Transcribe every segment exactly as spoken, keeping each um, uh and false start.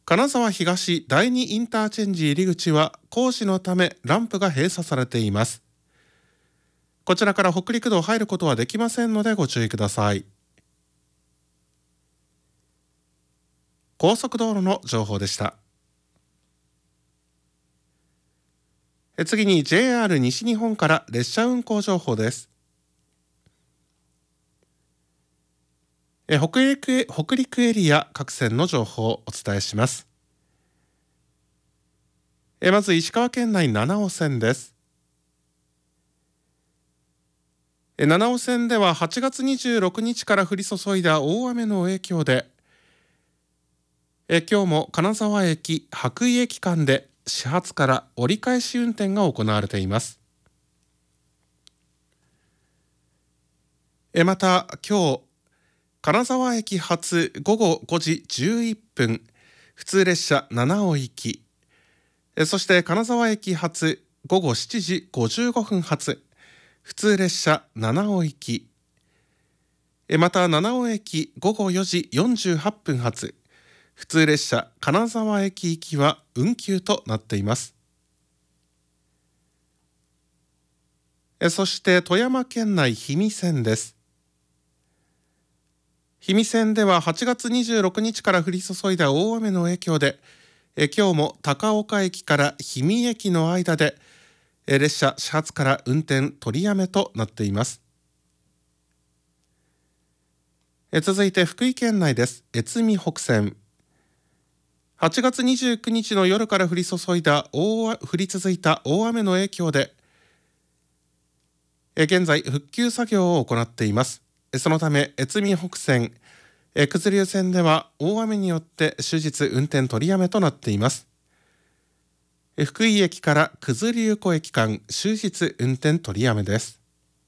金沢東だいにインターチェンジ入り口は工事のためランプが閉鎖されています。こちらから北陸道入ることはできませんのでご注意ください。高速道路の情報でした。え次に ジェイアール 西日本から列車運行情報です。え北陸、北陸エリア各線の情報をお伝えします。えまず石川県内なな号線です。えなな号線でははちがつにじゅうろくにちから降り注いだ大雨の影響で、え今日も金沢駅羽咋駅間で始発から折り返し運転が行われています。えまた今日金沢駅発ごごごじじゅういっぷん普通列車なな号行き、そして金沢駅発ごごしちじごじゅうごふん発普通列車なな号行き、またなな号駅ごごよじよんじゅうはっぷん発普通列車金沢駅行きは運休となっています。そして富山県内氷見線です。氷見線でははちがつにじゅうろくにちから降り注いだ大雨の影響で、え今日も高岡駅から氷見駅の間でえ列車始発から運転取りやめとなっています。え続いて福井県内です。越美北線はちがつにじゅうくにちの夜から降り注いだ大降り続いた大雨の影響でえ現在復旧作業を行っています。そのため越美北線え九頭竜線では大雨によって終日運転取りやめとなっています。え福井駅から九頭竜湖駅間終日運転取りやめです。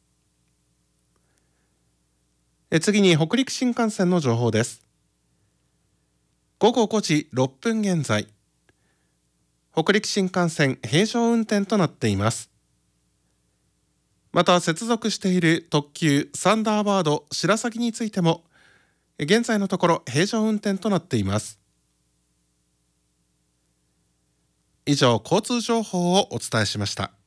え次に北陸新幹線の情報です。ごごごじろっぷん現在北陸新幹線平常運転となっています。また接続している特急サンダーバード白鷺についても現在のところ平常運転となっています。以上交通情報をお伝えしました。